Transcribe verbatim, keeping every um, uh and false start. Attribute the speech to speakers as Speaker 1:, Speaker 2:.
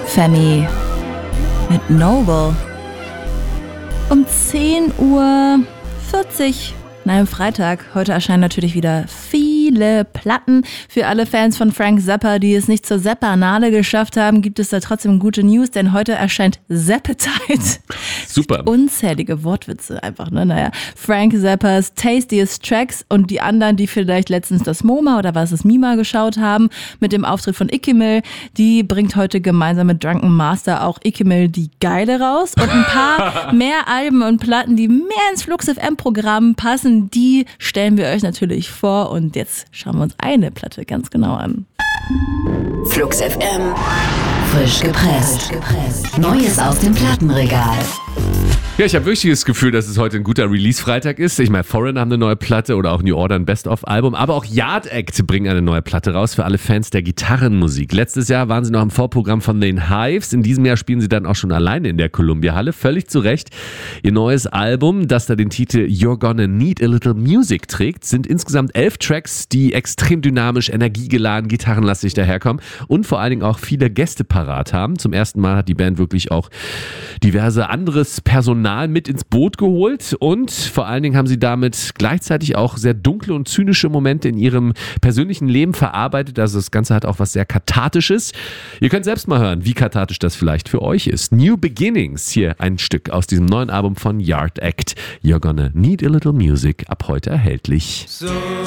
Speaker 1: Femi mit Noble. Um zehn Uhr vierzig, nein, Freitag. Heute erscheinen natürlich wieder viele Platten. Für alle Fans von Frank Zappa, die es nicht zur Zappanale geschafft haben, gibt es da trotzdem gute News, denn heute erscheint Zappetite.
Speaker 2: Super.
Speaker 1: Unzählige Wortwitze einfach, ne? Naja, Frank Zappas Tastiest Tracks und die anderen, die vielleicht letztens das MoMA oder was es Mima geschaut haben, mit dem Auftritt von Ikemil, die bringt heute gemeinsam mit Drunken Master auch Ikemil die Geile raus und ein paar mehr Alben und Platten, die mehr ins Flux F M-Programm passen, die stellen wir euch natürlich vor und jetzt schauen wir uns eine Platte ganz genau an.
Speaker 3: Flux F M. Frisch gepresst. Neues aus dem Plattenregal.
Speaker 2: Ja, ich habe wirklich das Gefühl, dass es heute ein guter Release-Freitag ist. Ich meine, Foreigner haben eine neue Platte oder auch New Order ein Best-of-Album, aber auch Yard Act bringen eine neue Platte raus für alle Fans der Gitarrenmusik. Letztes Jahr waren sie noch im Vorprogramm von den Hives. In diesem Jahr spielen sie dann auch schon alleine in der Columbia-Halle. Völlig zu Recht. Ihr neues Album, das da den Titel You're Gonna Need a Little Music trägt, sind insgesamt elf Tracks, die extrem dynamisch, energiegeladen, gitarrenlastig daherkommen und vor allen Dingen auch viele Gäste parat haben. Zum ersten Mal hat die Band wirklich auch diverse anderes Personal mit ins Boot geholt und vor allen Dingen haben sie damit gleichzeitig auch sehr dunkle und zynische Momente in ihrem persönlichen Leben verarbeitet. Also das Ganze hat auch was sehr Kathartisches. Ihr könnt selbst mal hören, wie kathartisch das vielleicht für euch ist. New Beginnings, hier ein Stück aus diesem neuen Album von Yard Act. You're Gonna Need a Little Music, ab heute erhältlich.
Speaker 4: So